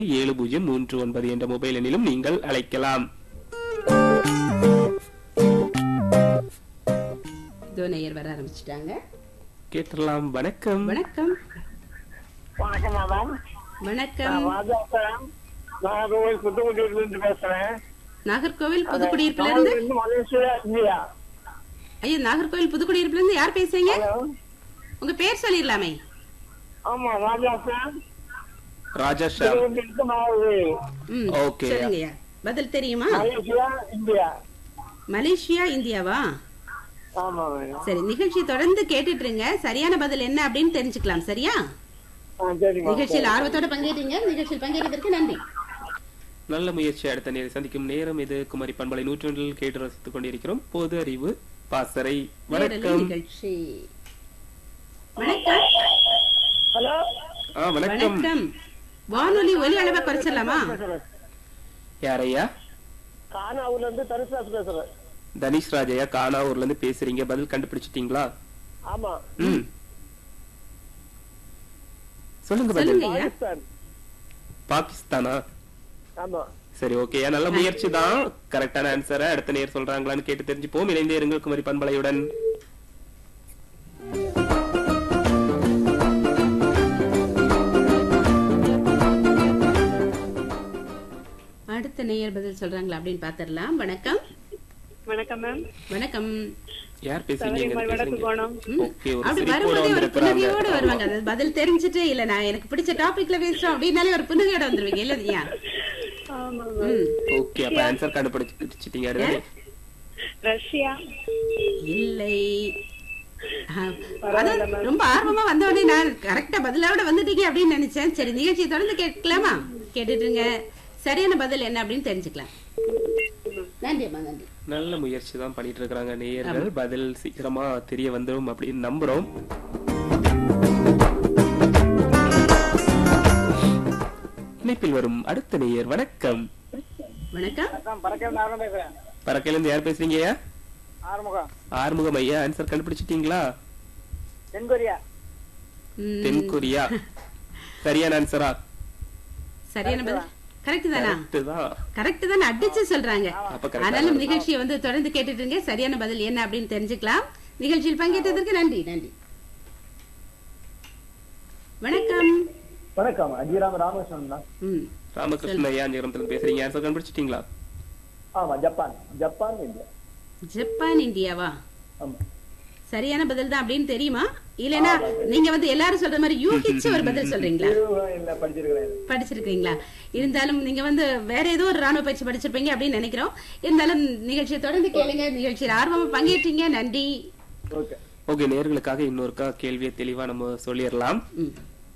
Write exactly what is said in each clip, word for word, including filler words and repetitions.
ஏழு பூஜ்ஜியம் மூன்று ஒன்பது என்ற மொபைல் எண்ணிலும் நீங்கள் அழைக்கலாம். இதோ நேயர் வர ஆரம்பிச்சிட்டாங்க. கேட்டலாம். வணக்கம். வணக்கம். வணக்கம் மேடம். வணக்கம். நான் ராஜா சார். நாகர்கோவில் புதுக்குடியில இருந்து பேசுறேன். நாகர்கோவில் புதுக்குடியிருப்புல இருந்து மலேசியா இந்தியா. ஐயா, நாகர்கோவில் புதுக்குடியிருப்புல இருந்து யார் பேசுறீங்க? ஹலோ. உங்க பேர் சொல்லிடலாமே. ஆமா ராஜா சார். ராஜா ஷாம். புதுக்குடியிலிருந்து நாகர்கோவில். ம், ஓகே. சொல்லுங்கய்யா. பதில் தெரியுமா? Malaysia India. மலேசியா இந்தியாவா? ஆமா மேடம். சரி, நிகழ்ச்சி தொடர்ந்து கேட்டுட்டு இருங்க. சரியான பதில் என்ன அப்படின்னு தெரிஞ்சுக்கலாம். சரியா? ஆ சரிங்க. நிகழ்ச்சியில் ஆர்வத்தோட பங்கேற்றீங்க. நிகழ்ச்சியில் பங்கேற்றதற்கு நன்றி. நல்ல முயற்சி. அடுத்த நேரம் சந்திக்கும் நேரம் இது. குமரி பண்பலை நூற்றொன்றில் கேட்டு ரசித்துக் கொண்டிருக்கிறோம். பொது அறிவு பாசறை. நேரலை வணக்கம். நிகழ்ச்சி. வணக்கம். ஹலோ. ஆ, வணக்கம். வணக்கம். வானொலி ஒலி அளவை குறைச்சிடலாமா? யாரையா? கானாவூர்ல இருந்து தனுஷ்ராஜ் பேசுறேன். தனிஷ் ராஜையா கானாவூர்ல இருந்து பேசுறீங்க. பதில் கண்டுபிடிச்சிட்டீங்களா? ஆமா. ம், சொல்லுங்க. பதில் சொல்லுங்கய்யா. பாகிஸ்தான். பாகிஸ்தானா? ஆமா. சரி, ஓகே. நல்ல முயற்சி தான். கரெக்டான ஆன்சரை அடுத்த நேர் சொல்றாங்களான்னு கேட்டு தெரிஞ்சுப்போம். இணைந்தே இருங்கள் குமரி பண்பலையுடன். அடுத்த நேயர் பதில் சொல்றாங்களா அப்படின்னு பாத்திரலாம். வணக்கம். வணக்கம் மேம். வணக்கம். யார் பேசுறீங்க? எங்க இருந்து வடக்கு பேசுறீங்க? கோணம். ம். ஓகே, ஒரு அப்படி சிரிப்போட வரும்போதே ஒரு வந்திருக்கிறாங்க. புன்னகையோட வருவாங்க. அது பதில் தெரிஞ்சுட்டு இல்ல நான் எனக்கு பிடிச்ச டாபிக்ல பேசுறோம் அப்படின்னாலே ஒரு புன்னகையோட வந்துருவீங்க இல்லையா? ஆமா ம். மேம். ஓகே, அப்ப ஆன்சர் கண்டுபிடிச்சிட்டீங்க. அதுதானே? ரஷ்யா. இல்லை. ஆ, அதான் ரொம்ப ஆர்வமா வந்த உடனே நான் கரெக்டா பதிலோட வந்துட்டீங்க அப்படின்னு நினைச்சேன். சரி, நிகழ்ச்சியை தொடர்ந்து கேட்கலாமா? கேட்டுட்டுங்க. சரியான பதில் என்ன அப்படின்னு தெரிஞ்சுக்கலாம். நன்றி அம்மா, நன்றி. நல்ல முயற்சி தான் பண்ணிட்டு இருக்காங்க நேயர்கள். பதில் சீக்கிரமா தெரிய வந்துடும் அப்படின்னு நம்புறோம். இணைப்பில் வரும் அடுத்த நேயர். வணக்கம். வணக்கம். பறக்க நான் பேசுறேன். பறக்கையில இருந்து யார் பேசுறீங்க? ஆறுமுகம். ஆறுமுகம் ஐயா, ஆன்சர் கண்டுபிடிச்சிட்டீங்களா? தென்கொரியா. ம், தென்கொரியா. சரியான ஆன்சரா? சரியான பதில் கரெக்ட் தானா? கரெக்ட் தான். கரெக்ட் தான் அடிச்சு சொல்றாங்க. அப்ப correct ஆனாலும் தான். நிகழ்ச்சியை வந்து தொடர்ந்து கேட்டுட்டு இருங்க. சரியான பதில் என்ன அப்படின்னு தெரிஞ்சுக்கலாம். நிகழ்ச்சியில் பங்கேற்றதற்கு நன்றி. நன்றி. வணக்கம். வணக்கம். அஜிராம் ராமகிருஷ்ணன் தான். ம், ராமகிருஷ்ணன் ஐயா அஞ்சகரத்துல இருந்து பேசுறீங்க. ஆன்சர் கண்டுபிடிச்சிட்டீங்களா? ஆமா, ஜப்பான். Japan India. ஜப்பான் இந்தியாவா? ஆமா. சரியான பதில் தான் அப்படின்னு தெரியுமா? இல்லனா நீங்க வந்து எல்லாரும் சொல்ற மாதிரி யூகிச்சு ஒரு பதில் சொல்றீங்களா? இல்ல, படிச்சிருக்கிறேன். படிச்சிருக்கீங்களா? இருந்தாலும் நீங்க வந்து வேற ஏதோ ஒரு ராணுவ பயிற்சி படிச்சிருப்பீங்க அப்படின்னு நினைக்கிறோம். இருந்தாலும் நிகழ்ச்சியை தொடர்ந்து கேளுங்க. நிகழ்ச்சியில் ஆர்வமா பங்கேற்றீங்க. நன்றி. ஓகே. ஓகே, நேயர்களுக்காக இன்னொருக்கா கேள்வியை தெளிவா நம்ம சொல்லிடலாம். ம்.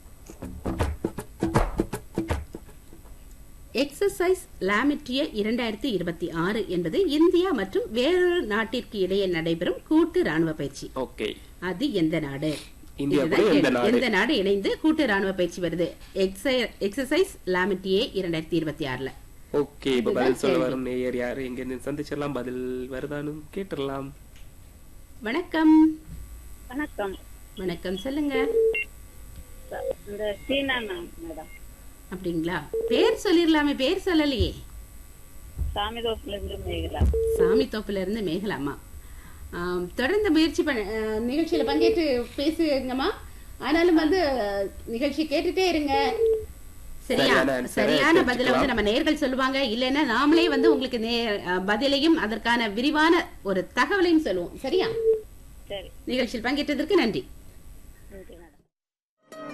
எக்ஸசைஸ் லாமெட்ரியா இரண்டாயிரத்தி இருபத்தி ஆறு என்பது இந்தியா மற்றும் வேறொரு நாட்டிற்கு இடையே நடைபெறும் கூட்டு ராணுவ பயிற்சி. ஓகே, அது எந்த நாடு? இந்தியா இதுதான் கூட எந்த கேள்வி. நாடு? எந்த நாடு இணைந்து கூட்டு ராணுவ பயிற்சி வருது எக்ஸசைஸ் லாமெட்ரியா இரண்டாயிரத்தி இருபத்தி ஆறுல? ஓகே, இப்ப இதுதான் பதில் சொல்ல கேள்வி. வரும் நேயர் யாரு, எங்க இருந்து சந்திச்சிடலாம், பதில் வருதானும் கேட்டுடலாம். வணக்கம். வணக்கம். வணக்கம், சொல்லுங்க. இந்த சீனா மேடம். அப்படிங்களா? பேர் சொல்லிடலாமே, பேர் சொல்லலையே. சாமிதோப்புல இருந்து மேகலா. சாமி தோப்புல இருந்து மேகலாமா? ஆம், தொடர்ந்து முயற்சி பண்ண அஹ், நிகழ்ச்சியில பங்கேற்று பேசுங்கம்மா. ஆனாலும் வந்து அஹ், நிகழ்ச்சி கேட்டுட்டே இருங்க. சரியா? சரியான answer ஐ சரியான பதில தெரிஞ்சுக்கலாம். வந்து நம்ம நேயர்கள் சொல்லுவாங்க. இல்லைன்னா நாமளே வந்து உங்களுக்கு நே- அஹ், பதிலையும் அதற்கான விரிவான ஒரு தகவலையும் சொல்லுவோம். சரியா? சரி. நிகழ்ச்சியில் பங்கேற்றதற்கு நன்றி. நன்றி மேடம்.